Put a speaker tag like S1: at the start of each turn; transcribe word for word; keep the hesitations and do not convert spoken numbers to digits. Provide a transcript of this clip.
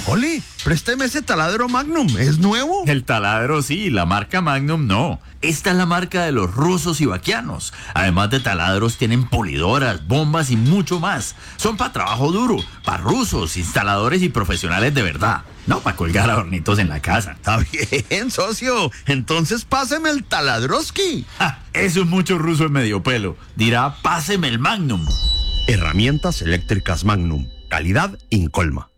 S1: Oli, présteme ese taladro Magnum, ¿es nuevo?
S2: El taladro sí, la marca Magnum no. Esta es la marca de los rusos y vaquianos. Además de taladros, tienen pulidoras, bombas y mucho más. Son para trabajo duro, para rusos, instaladores y profesionales de verdad. No para colgar adornitos en la casa.
S1: Está bien, socio. Entonces páseme el taladroski.
S2: Ja, eso es mucho ruso en medio pelo. Dirá, páseme el Magnum.
S1: Herramientas eléctricas Magnum. Calidad incolma.